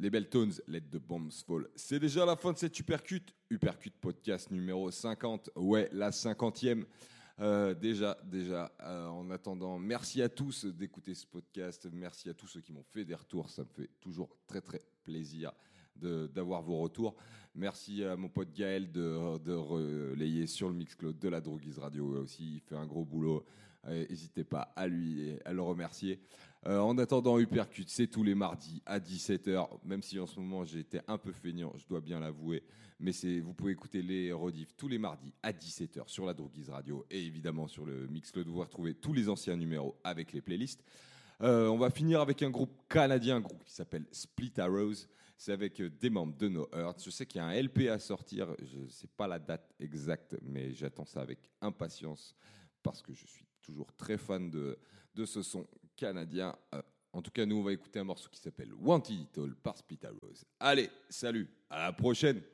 les Belltones, Let the Bombs Fall. C'est déjà la fin de cette Uppercut podcast numéro 50. Ouais, la 50e. Déjà, en attendant, merci à tous d'écouter ce podcast. Merci à tous ceux qui m'ont fait des retours. Ça me fait toujours très, très plaisir d'avoir vos retours. Merci à mon pote Gaël de relayer sur le Mixcloud de la Droguise Radio aussi. Il fait un gros boulot. N'hésitez pas à le remercier. En attendant, Uppercut, c'est tous les mardis à 17h. Même si en ce moment j'ai été un peu feignant, je dois bien l'avouer. Mais vous pouvez écouter les rediffs tous les mardis à 17h sur la Droguise Radio et évidemment sur le Mixcloud. Vous retrouvez tous les anciens numéros avec les playlists. On va finir avec un groupe canadien, un groupe qui s'appelle Split Arrows. C'est avec des membres de No Earth. Je sais qu'il y a un LP à sortir. Je ne sais pas la date exacte, mais j'attends ça avec impatience parce que je suis toujours très fan de ce son canadien. En tout cas, nous, on va écouter un morceau qui s'appelle Wanted It All par Split Arrows. Allez, salut, à la prochaine!